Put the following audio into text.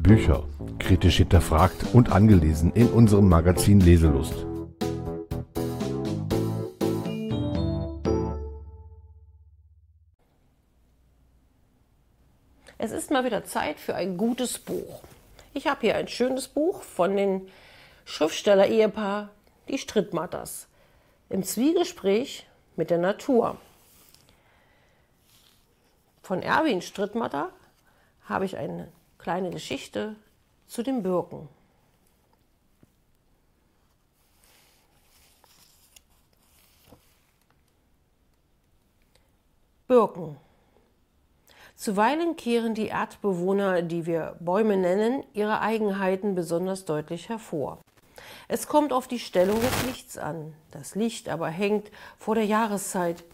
Bücher, kritisch hinterfragt und angelesen in unserem Magazin Leselust. Es ist mal wieder Zeit für ein gutes Buch. Ich habe hier ein schönes Buch von den Schriftsteller-Ehepaar Die Strittmatters im Zwiegespräch mit der Natur. Von Erwin Strittmatter habe ich eine kleine Geschichte zu den Birken. Birken. Zuweilen kehren die Erdbewohner, die wir Bäume nennen, ihre Eigenheiten besonders deutlich hervor. Es kommt auf die Stellung des Lichts an. Das Licht aber hängt vor der Jahreszeit